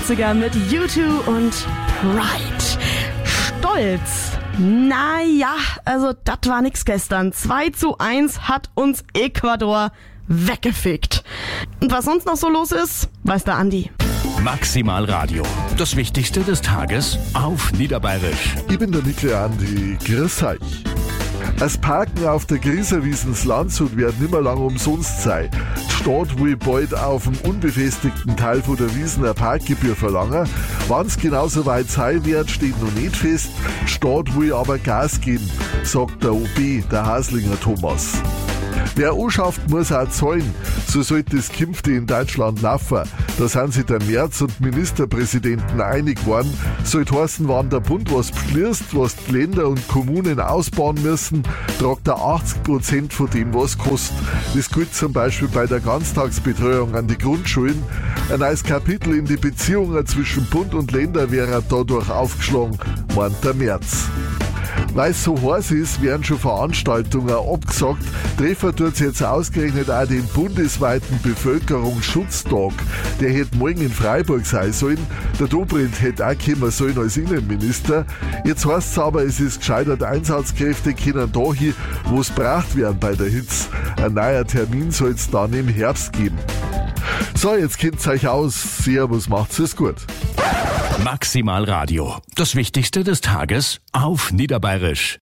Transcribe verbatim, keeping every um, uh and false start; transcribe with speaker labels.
Speaker 1: achtziger mit U zwei und Pride. Stolz. Naja, also das war nix gestern. zwei zu eins hat uns Ecuador weggefickt. Und was sonst noch so los ist, weiß der Andi.
Speaker 2: Maximal Radio. Das Wichtigste des Tages auf Niederbayerisch.
Speaker 3: Ich bin der Mikl Andi. Grüß euch. Das Parken auf der Grieserwiesens Landshut wird nimmer lang umsonst sein. Die Stadt will bald auf dem unbefestigten Teil von der Wiesen eine Parkgebühr verlangen. Wann es genauso weit sein wird, steht noch nicht fest. Die Stadt will aber Gas geben, sagt der O B, der Haslinger Thomas. Wer anschafft, muss auch zahlen. So sollte es künftig in Deutschland laufen. Da sind sich der Merz und Ministerpräsidenten einig geworden. Sollte heißen, wenn der Bund was beschließt, was die Länder und Kommunen ausbauen müssen, tragt er achtzig Prozent von dem, was kostet. Das gilt zum Beispiel bei der Ganztagsbetreuung an die Grundschulen. Ein neues Kapitel in die Beziehungen zwischen Bund und Ländern wäre dadurch aufgeschlagen, meint der Merz. Weil es so heiß ist, werden schon Veranstaltungen abgesagt. Treffer tut es jetzt ausgerechnet auch den bundesweiten Bevölkerungsschutztag. Der hätte morgen in Freiburg sein sollen. Der Dobrindt hätte auch kommen sollen als Innenminister. Jetzt heißt es aber, es ist gescheitert, Einsatzkräfte können dahin, wo es braucht werden bei der Hitze. Ein neuer Termin soll es dann im Herbst geben. So, jetzt kennt's euch aus. Servus, macht's es gut.
Speaker 2: Maximal Radio. Das Wichtigste des Tages auf Niederbayerisch.